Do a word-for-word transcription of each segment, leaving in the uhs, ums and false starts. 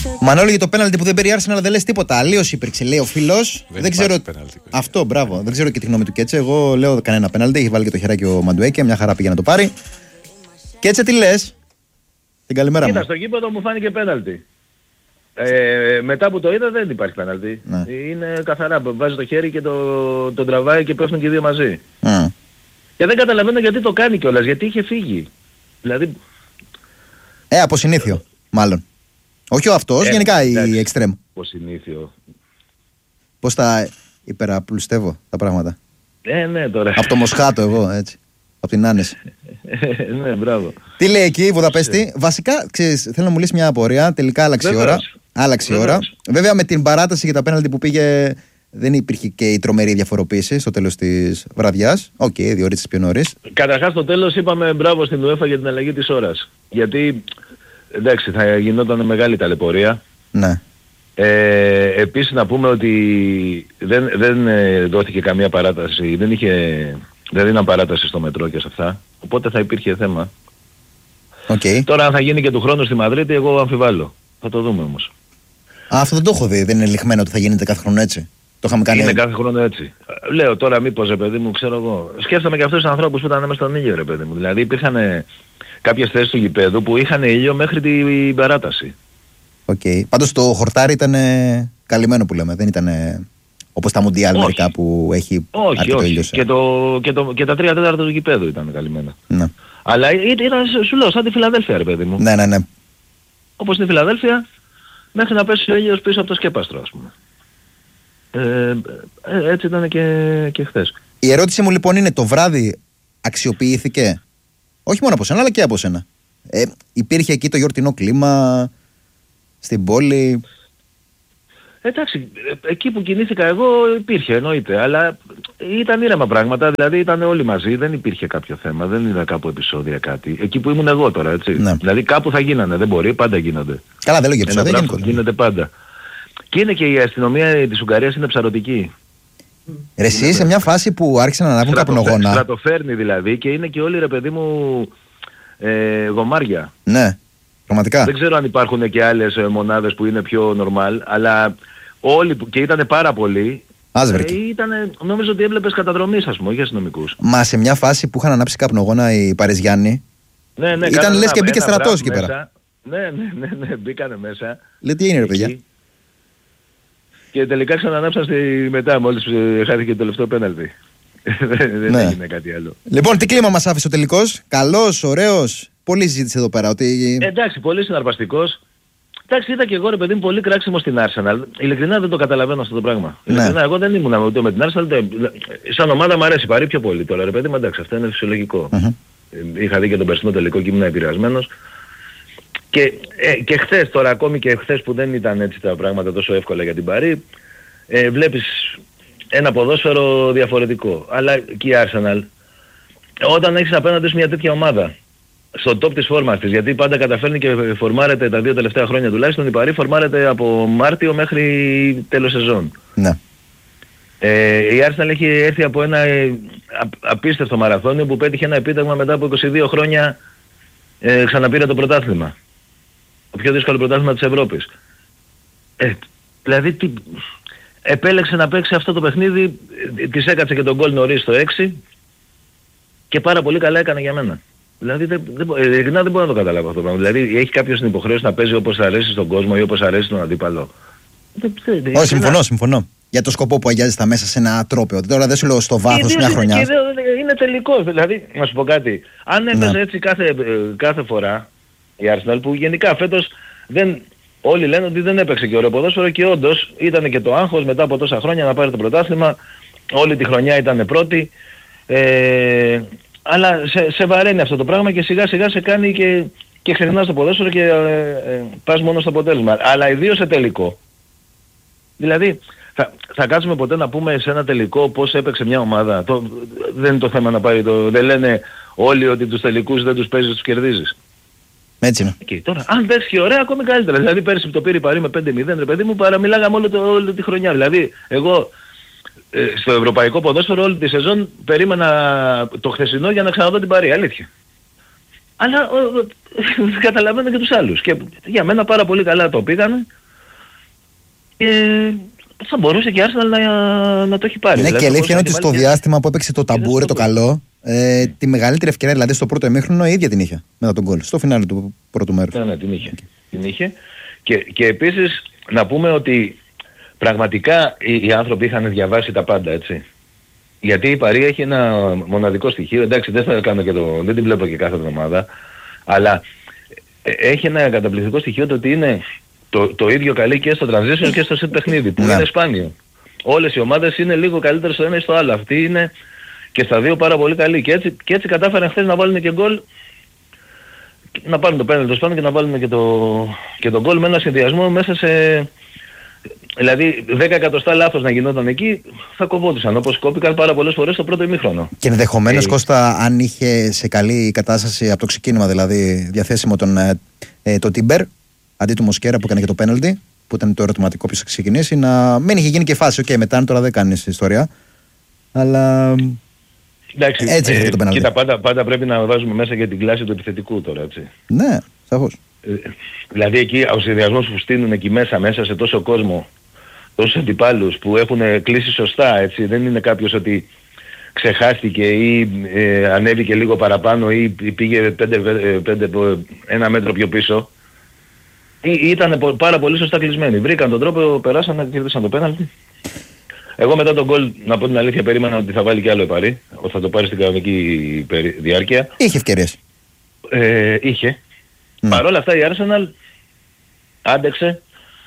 Μανώλη, για το πέναλτι που δεν περιάρσαν, αλλά δεν λες τίποτα. Αλλίως υπήρξε, λέει ο φίλος. Δεν, δεν ξέρω. Πέναλτι, αυτό, μπράβο. Δεν ξέρω και τη γνώμη του Κέτσε. Εγώ λέω κανένα πέναλτι. Έχει βάλει και το χεράκι ο Μαντουέκε. Μια χαρά πήγε να το πάρει. Κέτσε, τι λες? Την καλημέρα μου. Κοίτα, στο γήπεδο μου φάνηκε πέναλτι. Ε, μετά που το είδα δεν υπάρχει πέναλτι. Ναι. Είναι καθαρά. Βάζει το χέρι και το, το τραβάει και πέφτουν και οι δύο μαζί. Mm. Και δεν καταλαβαίνω γιατί το κάνει κιόλας. Γιατί είχε φύγει. Δηλαδή... Ε, από συνήθιο, μάλλον. Όχι ο αυτός, ε, γενικά η εξτρέμ. Από συνήθιο. Πώς τα υπεραπλουστεύω τα πράγματα. Ε, ναι, τώρα. Από το Μοσχάτο εγώ, έτσι. Από την Άνεση. Ναι, μπράβο. Τι λέει εκεί η Βουδαπέστη? Βασικά, ξέρεις, θέλω να μου λύσει μια απορία. Τελικά άλλαξε η ώρα. Άλλαξε η ώρα. Βέβαια με την παράταση για τα πέναλτι που πήγε, δεν υπήρχε και η τρομερή διαφοροποίηση στο τέλος της βραδιάς. Οκ, okay, δύο ώρες πιο νωρίς. Καταρχάς στο τέλος είπαμε μπράβο στην UEFA για την αλλαγή της ώρας. Γιατί, εντάξει, θα γινόταν μεγάλη ταλαιπωρία. Ναι. Ε, επίσης να πούμε ότι δεν, δεν ε, δόθηκε καμία παράταση. Δεν είχε... Δεν δίναν παράταση στο μετρό και σε αυτά. Οπότε θα υπήρχε θέμα. Okay. Τώρα αν θα γίνει και του χρόνου στη Μαδρίτη, εγώ αμφιβάλλω. Θα το δούμε όμως. Α, αυτό δεν το έχω δει. Δεν είναι λιχμένο ότι θα γίνεται κάθε χρόνο έτσι. Το είχαμε κάνει. Είναι κάθε χρόνο έτσι. Λέω τώρα μήπως, ρε παιδί μου, ξέρω εγώ. Σκέφτομαι και αυτούς τους ανθρώπους που ήταν μέσα στον ήλιο, ρε παιδί μου. Δηλαδή υπήρχαν ε, κάποιες θέσεις του γηπέδου που είχαν ήλιο μέχρι την παράταση. Οκ. Okay. Πάντως το χορτάρι ήταν ε, καλυμμένο που λέμε. Δεν ήταν ε, όπως τα Μουντιάλ μερικά που έχει αρκετό ήλιο. Και, το, και, το, και τα τρία τέταρτα του γηπέδου ήταν καλυμμένα. Ναι. Αλλά ήταν, σου λέω, σαν τη Φιλαδέλφια, ρε παιδί μου. Ναι, ναι, ναι. Όπως στη Φιλαδέλφια, μέχρι να πέσει ο ήλιος πίσω από το σκέπαστρο, ας πούμε. Ε, ε, έτσι ήταν και, και χθες. Η ερώτηση μου λοιπόν είναι, το βράδυ αξιοποιήθηκε, όχι μόνο από σένα, αλλά και από σένα. Ε, υπήρχε εκεί το γιορτινό κλίμα, στην πόλη? Εντάξει, εκεί που κινήθηκα εγώ υπήρχε, εννοείται, αλλά ήταν ήρεμα πράγματα, δηλαδή ήταν όλοι μαζί, δεν υπήρχε κάποιο θέμα, δεν είδα κάπου επεισόδια κάτι. Εκεί που ήμουν εγώ τώρα, έτσι. Ναι. Δηλαδή κάπου θα γίνανε, δεν μπορεί, πάντα γίνονται. Καλά, δεν λέω για επεισόδια, γενικότερα. Γίνεται πάντα. Και είναι και η αστυνομία της Ουγγαρίας είναι ψαρωτική. Ρε εσύ σε μια φάση που άρχισαν να ανάβουν καπνογόνα. Στρατοφέρνει δηλαδή και είναι και όλοι, ρε παιδί μου, ε, γομάρια. Ναι. Πραγματικά. Δεν ξέρω αν υπάρχουν και άλλες μονάδες που είναι πιο normal, αλλά όλοι που, και ήταν πάρα πολλοί, ε, ήτανε, νομίζω ότι έβλεπες καταδρομής, ας πούμε, όχι αστυνομικούς. Μα σε μια φάση που είχαν ανάψει καπνογόνα οι Παριζιάννοι, ναι, ναι, ήταν λες και μπήκε στρατός εκεί μέσα, πέρα. Ναι, ναι, ναι, ναι, μπήκανε μέσα. Λέει τι είναι ρε παιδιά. Και τελικά ξανανάψαν στη μετά, μόλις χάθηκε το τελευταίο πέναλτι. Δεν ναι. έγινε κάτι άλλο. Λοιπόν, τι κλίμα μας άφησε ο τελικός? Καλός, ωραίος? Πολλή συζήτηση εδώ πέρα. Ότι... Εντάξει, πολύ συναρπαστικός. Εντάξει, είδα και εγώ ρε παιδί μου πολύ κράξιμο στην Arsenal. Ειλικρινά δεν το καταλαβαίνω αυτό το πράγμα. Ναι. Ειλικρινά, εγώ δεν ήμουν ούτε με την Arsenal. Ούτε... Σαν ομάδα μου αρέσει πάρει πιο πολύ τώρα ρε παιδί μου. Εντάξει, αυτό είναι φυσιολογικό. Uh-huh. Είχα δει και τον περσινό τελικό και ήμουν επηρεασμένος. Και, ε, και χθες τώρα, ακόμη και χθες που δεν ήταν έτσι τα πράγματα τόσο εύκολα για την Παρί, ε, βλέπεις ένα ποδόσφαιρο διαφορετικό. Αλλά και η Arsenal, όταν έχεις απέναντι σε μια τέτοια ομάδα, στο top της φόρμας της, γιατί πάντα καταφέρνει και φορμάρεται τα δύο τελευταία χρόνια τουλάχιστον, η Παρί φορμάρεται από Μάρτιο μέχρι τέλος σεζόν. Ναι. Ε, η Arsenal έχει έρθει από ένα ε, απίστευτο μαραθώνιο που πέτυχε ένα επίτευγμα μετά από είκοσι δύο χρόνια, ε, ξαναπήρε το πρωτάθλημα. Το πιο δύσκολο πρωτάθλημα της Ευρώπης. Ε, δηλαδή τι, επέλεξε να παίξει αυτό το παιχνίδι, της έκατσε και τον γκολ νωρίς στο έξι και πάρα πολύ καλά έκανε για μένα. Δηλαδή δεν, δεν, δεν, δεν μπορώ να το καταλάβω αυτό το πράγμα. Δηλαδή έχει κάποιος την υποχρέωση να παίζει όπως αρέσει στον κόσμο ή όπως αρέσει τον αντίπαλο. Όχι, συμφωνώ, ένα... συμφωνώ. Για το σκοπό που αγιάζει τα μέσα σε ένα τρόπαιο. Τώρα δεν σου λέω στο βάθος μια χρονιά. Και είναι τελικός. Δηλαδή, να σου πω κάτι. Αν έπαιζε ναι. έτσι κάθε, κάθε φορά η Arsenal, που γενικά φέτος δεν, όλοι λένε ότι δεν έπαιξε και ωραίο ποδόσφαιρο και όντως ήταν και το άγχος μετά από τόσα χρόνια να πάρει το πρωτάθλημα. Όλη τη χρονιά ήταν πρώτη. Ε, αλλά σε, σε βαραίνει αυτό το πράγμα και σιγά σιγά σε κάνει και, και ξεχνάς το ποδόσφαιρο και ε, ε, πας μόνο στο αποτέλεσμα. Αλλά ιδίως σε τελικό. Δηλαδή, θα, θα κάτσουμε ποτέ να πούμε σε ένα τελικό πώς έπαιξε μια ομάδα. Το, δεν είναι το θέμα να πάρει το... Δεν λένε όλοι ότι τους τελικούς δεν τους παίζεις, τους κερδίζεις. Έτσι είναι. Okay, τώρα, αν παίξει και ωραία, ακόμη καλύτερα. Δηλαδή πέρσι που το πήρε η Παρί με πέντε μηδέν, ρε παιδί μου, παραμιλάγαμε όλη, το, όλη τη χρονιά. Δηλαδή, εγώ ε, στο ευρωπαϊκό ποδόσφαιρο όλη τη σεζόν περίμενα το χθεσινό για να ξαναδώ την Παρί, αλήθεια. Αλλά καταλαβαίνω και τους άλλους. Και για μένα πάρα πολύ καλά το πήγανε. και θα μπορούσε και η Arsenal να, να το έχει πάρει. Ναι, δηλαδή, και αλήθεια είναι ότι στο διάστημα που έπαιξε το ταμπούρε το καλό, ε, τη μεγαλύτερη ευκαιρία δηλαδή στο πρώτο ημίχρονο η ίδια την είχε μετά τον γκολ. Στο φινάλε του πρώτου μέρους. Ναι, ναι, την είχε. Okay. Την είχε. Και, και επίσης να πούμε ότι πραγματικά οι, οι άνθρωποι είχαν διαβάσει τα πάντα, έτσι. Γιατί η Παρί έχει ένα μοναδικό στοιχείο, εντάξει δεν θα κάνω και το, δεν την βλέπω και κάθε εβδομάδα, αλλά έχει ένα καταπληκτικό στοιχείο το ότι είναι το, το ίδιο καλή και στο transition και στο set παιχνίδι, που είναι σπάνιο. Όλες οι ομάδες είναι λίγο καλύτερες στο ένα ή στο άλλο. Αυτή είναι και στα δύο πάρα πολύ καλή. Και έτσι, και έτσι κατάφεραν χθες να βάλουν και γκολ, να πάρουν το πέναλτι πάνω και να βάλουν και το, και το γκολ με ένα συνδυασμό μέσα σε... Δηλαδή δέκα εκατοστά λάθος να γινόταν εκεί θα κοβόντουσαν, όπως κόπηκαν πάρα πολλές φορές το πρώτο ημίχρονο. Και ενδεχομένως, ε... Κώστα, αν είχε σε καλή κατάσταση από το ξεκίνημα, δηλαδή διαθέσιμο τον, ε, το Τίμπερ αντί του Μοσκέρα που έκανε και το πέναλτι, που ήταν το ερωτηματικό ποιος θα ξεκινήσει, να μην είχε γίνει και φάση. Οκ, okay, μετά τώρα δεν κάνεις ιστορία. Αλλά εντάξει, έτσι ε, το πέναλτι. Κοίτα, πάντα, πάντα πρέπει να βάζουμε μέσα και την κλάση του επιθετικού τώρα, έτσι. Ναι, σαφώς. Ε, δηλαδή εκεί ο συνδυασμός που στείλουν εκεί μέσα, μέσα σε τόσο κόσμο, τόσους αντιπάλους που έχουν κλείσει σωστά, έτσι. Δεν είναι κάποιος ότι ξεχάστηκε ή ε, ανέβηκε λίγο παραπάνω ή πήγε πέντε, πέντε, ένα μέτρο πιο πίσω. Ή, ήταν πάρα πολύ σωστά κλεισμένοι. Βρήκαν τον τρόπο, περάσαν και κέρδισαν το πέναλτι. Εγώ μετά τον γκολ, να πω την αλήθεια, περίμενα ότι θα βάλει και άλλο η Παρί, ότι θα το πάρει στην κανονική διάρκεια. Είχε ευκαιρίες. Ε, είχε. Mm. Παρ' όλα αυτά η Arsenal άντεξε.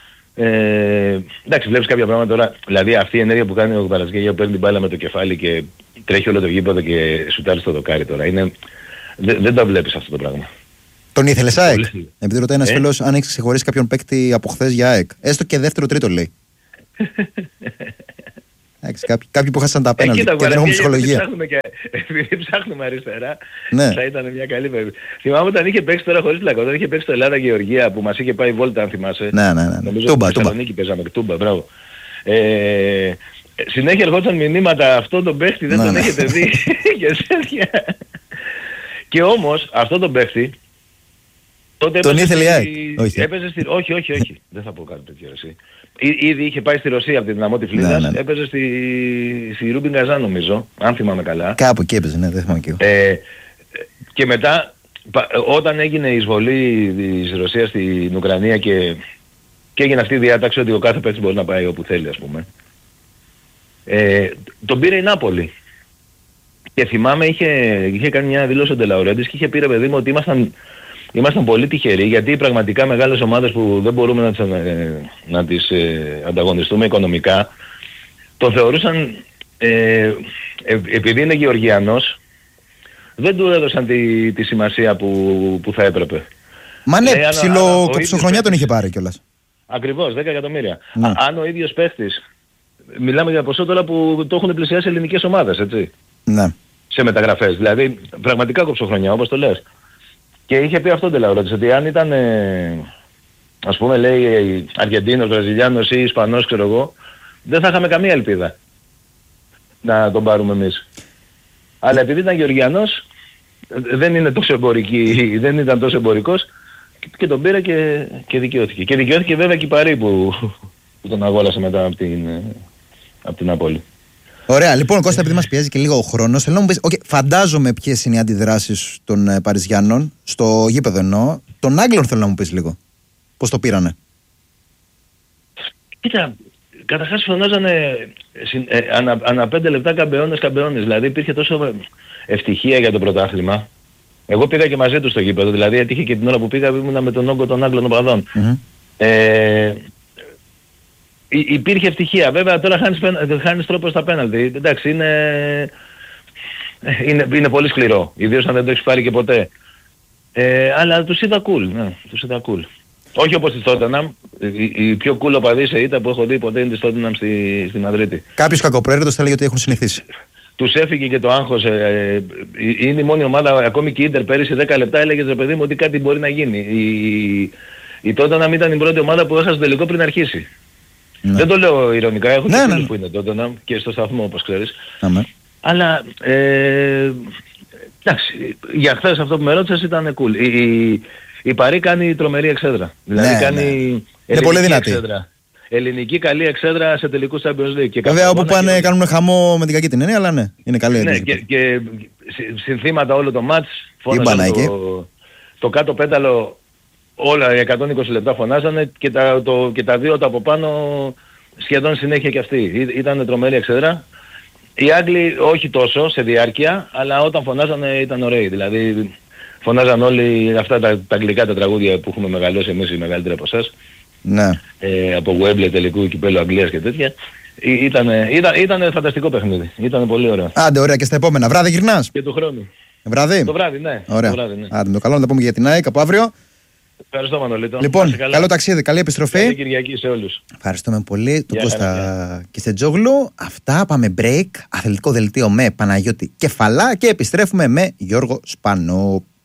Ε, εντάξει, βλέπεις κάποια πράγματα τώρα, δηλαδή αυτή η ενέργεια που κάνει ο Κβαρατσχέλια, παίρνει την μπάλα με το κεφάλι και τρέχει όλο το γήπεδο και σουτάρει στο δοκάρι τώρα. Είναι, δε, δεν τα βλέπεις αυτό το πράγμα. Τον ήθελες ΑΕΚ? Επειδή ρωτάει ένας ε? φίλος αν έχεις ξεχωρίσει κάποιον παίκτη από χθες για ΑΕΚ. Έστω και δεύτερο τρίτο λέει. Κάποιοι, κάποιοι που χάσαν τα πέναλτι και δεν έχουν ψυχολογία. Επειδή ψάχνουμε αριστερά, ναι. Θα ήταν μια καλή περίπτωση. Θυμάμαι όταν είχε παίξει τώρα χωρίς πλάκα, όταν είχε παίξει το Ελλάδα-Γεωργία που μας είχε πάει βόλτα, αν θυμάσαι. Ναι, ναι, ναι. Νομίζω ότι στη Θεσσαλονίκη παίζαμε, Τούμπα, μπράβο. Ε, συνέχεια ερχόντουσαν μηνύματα, αυτόν τον παίχτη δεν ναι, τον ναι. έχετε δει. Και όμως, αυτόν τον παίχτη, τότε τον ήθελε η ΑΕΚ. Όχι. Έπαιζε στη... όχι, όχι, όχι. Δεν θα πω κάτι τέτοιο εσύ. Ήδη είχε πάει στη Ρωσία από τη Δυναμό Τυφλίδας, ναι, ναι, ναι. Έπαιζε στη, στη Ρούμπιν Καζάν νομίζω, αν θυμάμαι καλά. Κάπου εκεί έπαιζε, ναι, δεν θυμάμαι και εγώ. Ε, και μετά, όταν έγινε η εισβολή της Ρωσίας στην Ουκρανία και, και έγινε αυτή η διάταξη ότι ο κάθε παίκτης μπορεί να πάει όπου θέλει, ας πούμε, ε, τον πήρε η Νάπολη. Και θυμάμαι είχε, είχε κάνει μια δήλωση ο Ντελαουρέντης και είχε πει, ρε παιδί μου, ότι ήμασταν... Ήμασταν πολύ τυχεροί γιατί πραγματικά μεγάλες ομάδες που δεν μπορούμε να τις, να τις ε, ανταγωνιστούμε οικονομικά τον θεωρούσαν, ε, ε, επειδή είναι Γεωργιανός, δεν του έδωσαν τη, τη σημασία που, που θα έπρεπε. Μα ναι, ε, ψηλό κοψοχρονιά τον είχε πάρει κιόλας. Ακριβώς, δέκα εκατομμύρια. Ναι. Α, αν ο ίδιος παίχτης, μιλάμε για ποσό τώρα που το έχουν πλησιάσει ελληνικές ομάδες, έτσι. Ναι. Σε μεταγραφές, δηλαδή πραγματικά κοψοχρονιά όπως το λες. Και είχε πει αυτό Ντελαουρέντης, ότι αν ήταν, ε, ας πούμε λέει, Αργεντίνος, Βραζιλιάνος ή Ισπανός, ξέρω εγώ, δεν θα είχαμε καμία ελπίδα να τον πάρουμε εμείς. Αλλά επειδή ήταν Γεωργιανός, δεν είναι τόσο εμπορική, δεν ήταν τόσο εμπορικός και τον πήρε και, και δικαιώθηκε. Και δικαιώθηκε βέβαια και η Παρί που, που τον αγόρασε μετά από την, από την Ναπόλη. Ωραία, λοιπόν Κώστα, επειδή μας πιέζει και λίγο ο χρόνος, θέλω να μου πεις, okay, φαντάζομαι ποιες είναι οι αντιδράσεις των ε, Παριζιάννων, στο γήπεδο εννοώ, των Άγγλων θέλω να μου πεις λίγο, πώς το πήρανε. Κοίτα, καταρχάς φωνάζανε ε, ανα, ανα πέντε λεπτά καμπεώνες, καμπεώνες, δηλαδή υπήρχε τόσο ευτυχία για το πρωτάθλημα. Εγώ πήγα και μαζί του στο γήπεδο, δηλαδή έτυχε και την ώρα που πήγα ήμουνα με τον όγκο των Άγγλων οπαδών. Mm-hmm. Ε, Υ- υπήρχε ευτυχία. Βέβαια τώρα χάνεις, χάνεις τρόπο στα πέναλτι. Εντάξει, είναι, είναι, είναι πολύ σκληρό. Ιδίως αν δεν το έχεις πάρει και ποτέ. Ε, αλλά τους είδα cool. Ναι, τους είδα cool. Όχι όπως τη Tottenham. Η, η πιο cool οπαδή σε ήττα που έχω δει ποτέ είναι τη Tottenham στη, στη Μαδρίτη. Κάποιος κακοπροαίρετος θα λέγει ότι έχουν συνηθίσει. Τους έφυγε και το άγχος. Ε, ε, είναι η μόνη ομάδα, ακόμη και η Ίντερ πέρυσι δέκα λεπτά έλεγε ρε παιδί μου ότι κάτι μπορεί να γίνει. Η, η Tottenham ήταν η πρώτη ομάδα που έχασε το τελικό πριν αρχίσει. Ναι. Δεν το λέω ηρωνικά, έχω ναι, και φίλους ναι. που είναι τότε και στο σταθμό όπως ξέρεις. Ναι. Αλλά ε, εντάξει, για χθες αυτό που με ρώτησες ήταν cool. Η, η, η Παρί κάνει τρομερή εξέδρα. Δηλαδή ναι, κάνει ναι. Είναι πολύ δυνατή. Εξέδρα. ελληνική καλή εξέδρα σε τελικούς Champions League. Βέβαια όπου πάνε και... κάνουν χαμό με την κακή την έννοια, αλλά ναι, είναι καλή. Ναι, και, και συνθήματα όλο το μάτς, φώναζαν το, το κάτω πέταλο, όλα οι εκατόν είκοσι λεπτά φωνάζανε και τα, το, και τα δύο τα από πάνω σχεδόν συνέχεια και αυτοί. Ήταν τρομερή εξέδρα. Οι Άγγλοι όχι τόσο σε διάρκεια, αλλά όταν φωνάζανε ήταν ωραίοι. Δηλαδή φωνάζαν όλοι αυτά τα, τα αγγλικά τα τραγούδια που έχουμε μεγαλώσει εμείς οι μεγαλύτεροι από εσάς. Ναι. Ε, από Wembley τελικού κυπέλλου Αγγλίας και τέτοια. Ήταν, ήταν, ήταν φανταστικό παιχνίδι. Ήταν πολύ ωραίο. Άντε, ωραία, και στα επόμενα. Βράδυ γυρνάς. Και του χρόνου. Βράδυ. Το βράδυ, ναι. Ωραία. Το βράδυ, ναι. Άντε, το καλό να τα πούμε για την ΑΕΚ από αύριο. Ευχαριστώ, Μανολίτο. Λοιπόν, καλό ταξίδι, καλή επιστροφή. Καλή Κυριακή σε όλους. Ευχαριστούμε πολύ τον Κώστα Κιστετζόγλου. Αυτά, πάμε break. Αθλητικό δελτίο με Παναγιώτη Κεφαλά και επιστρέφουμε με Γιώργο Σπανό.